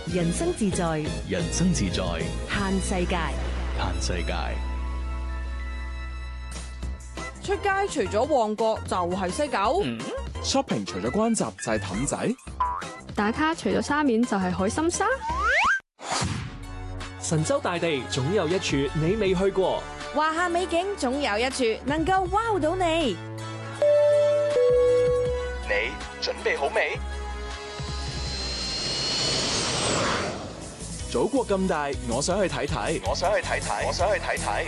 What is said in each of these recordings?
人生自在， 人生自在， 嘆世界。 嘆世界。 出街除咗旺角就係西九。 shopping 除咗關閘就係氹仔， 打卡除咗沙面就係海心沙。 神州大地總有一處你未去過， 華夏美景總有一處能夠 wow 到你。 你準備好未？ 祖國咁大，我想去睇睇。 我想去睇睇，我想去睇睇。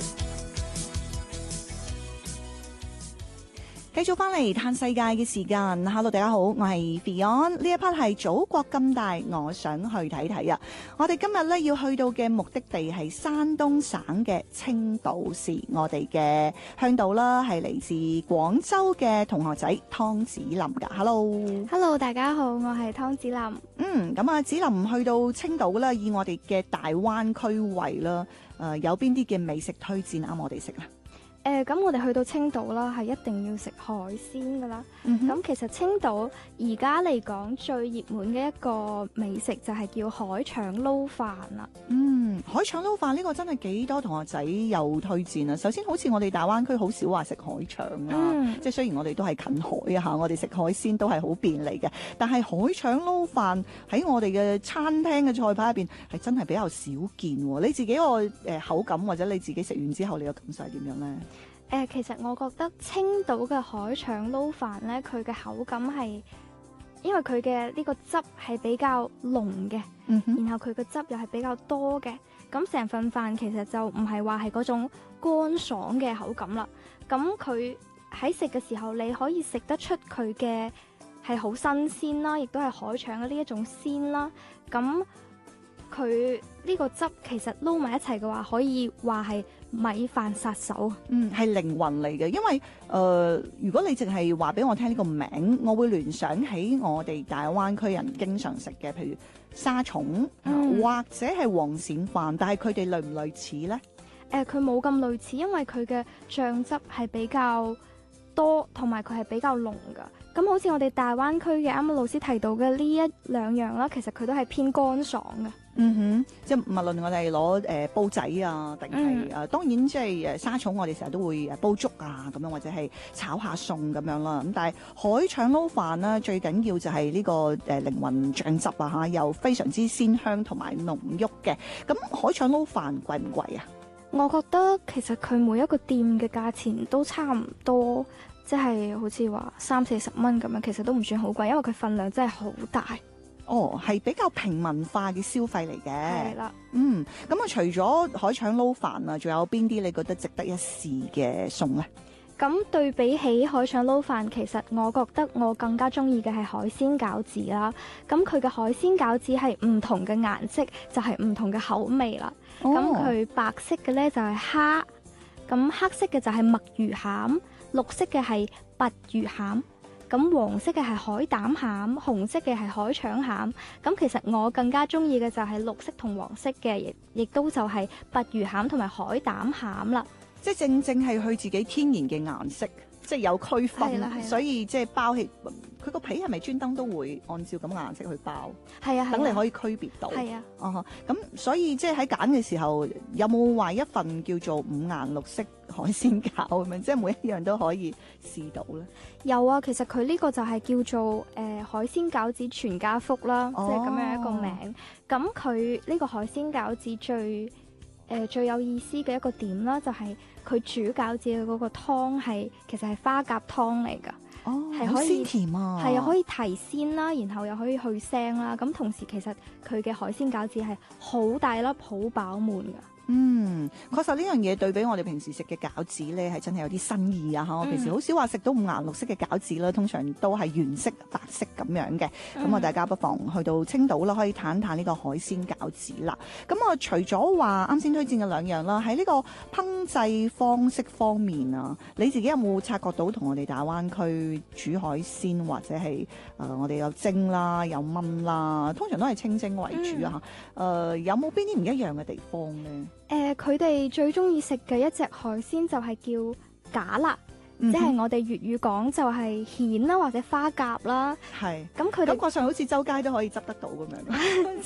繼續翻嚟嘆世界嘅時間 ，Hello 大家好，我係 Fion， 呢一 part 係祖國咁大，我想去睇睇啊！我哋今日咧要去到嘅目的地係山東省嘅青島市，我哋嘅向導啦係嚟自廣州嘅同學仔湯子霖㗎 ，Hello， 大家好，我係湯子霖。 咁啊，子霖去到青島啦，以我哋嘅大灣區為啦，有邊啲嘅美食推薦啱我哋食啦？ 咁我哋去到青島啦，係一定要食海鮮噶啦。咁其實青島而家嚟講最熱門嘅一個美食就係叫海腸撈飯啦。 海腸撈飯呢個真係幾多同學仔有推薦啊！首先好似我哋大灣區好少話食海腸啊，即係雖然我哋都係近海啊嚇，我哋食海鮮都係好便利嘅，但係海腸撈飯喺我哋嘅餐廳嘅菜牌入邊係真係比較少見喎。你自己個口感或者你自己食完之後你嘅感受係點樣呢？ 其實我覺得青島嘅海腸撈飯呢，佢嘅口感係因為佢嘅呢個汁係比較濃嘅，然後佢嘅汁又係比較多嘅，咁成份飯其實就唔係話係嗰種乾爽嘅口感啦。咁佢喺食嘅時候，你可以食得出佢嘅係好新鮮啦，亦都係海腸嘅呢一種鮮啦。咁佢呢個汁其實撈埋一齊嘅話，可以話係米飯殺手。 係靈魂嚟嘅，因為如果你淨係話俾我聽呢個名，我會聯想起我哋大灣區人經常食嘅，譬如沙蟲、或者係黃鱔飯，但係佢哋類唔類似呢？ 佢冇咁類似，因為佢嘅醬汁係比較多，同埋佢係比較濃㗎。咁好似我哋大灣區嘅啱啱老師提到嘅呢一兩樣啦，其實佢都係偏乾爽嘅。 即係無論我哋攞煲仔啊，定係當然即係沙蟲，我哋成日都會煲粥啊咁樣，或者係炒下餸咁樣啦。咁但係海腸撈飯呢，最緊要就係呢個靈魂醬汁啊嚇，又非常之鮮香同埋濃郁嘅。咁海腸撈飯貴唔貴啊？ 我覺得其實佢每一個店嘅價錢都差唔多，即係好似話30-40蚊咁樣，其實都唔算好貴，因為佢份量真係好大。 係比較平民化嘅消費嚟嘅。 係啦。 咁啊，除咗海腸撈飯啊，仲有邊啲你覺得值得一試嘅餸呢？ 咁對比起海腸撈飯，其實我覺得我更加中意嘅係海鮮餃子啦。咁佢嘅海鮮餃子係唔同嘅顏色，就係唔同嘅口味啦。咁佢白色嘅呢就係蝦，咁黑色嘅就係墨魚餡，綠色嘅係鮑魚餡。咁黃色嘅係海膽餡，紅色嘅係海腸餡。咁其實我更加中意嘅就係綠色同黃色嘅，亦都就係鮑魚餡同埋海膽餡啦。 即係正係佢自己天然嘅顏色，即係有區分，所以即係包起佢個皮係咪專登都會按照咁嘅顏色去包？ 係啊， 等你可以區別到。 係啊。 咁所以即係喺揀嘅時候，有冇話一份叫做五顏六色海鮮餃咁樣，即係每一樣都可以試到咧？ 有啊，其實佢呢個就係叫做海鮮餃子全家福啦，即係咁樣一個名。咁佢呢個海鮮餃子最有意思嘅一個點啦，就係佢煮餃子嘅嗰個湯其實係花甲湯嚟㗎。係可以鮮甜啊， 係啊，可以提鮮啦，然後又可以去腥啦。咁同時其實佢嘅海鮮餃子係好大粒、好飽滿㗎。 確實呢樣嘢對比我哋平時食嘅餃子咧，係真係有啲新意啊！我平時好少話食到五顏六色嘅餃子啦，通常都係原色、白色咁樣嘅。咁大家不妨去到青島啦，可以嘆嘆呢個海鮮餃子啦。咁除咗話啱先推薦嘅兩樣啦，喺呢個烹製方式方面啊，你自己有冇察覺到同我哋大灣區煮海鮮或者係我哋有蒸啦、有燜啦，通常都係清蒸為主啊！有冇邊啲唔一樣嘅地方咧？ 佢哋最中意食嘅一隻海鮮就係叫假辣，即係我哋粵語講就係蜆啦或者花甲啦。 係， 咁佢哋感覺上好似周街都可以執得到咁樣。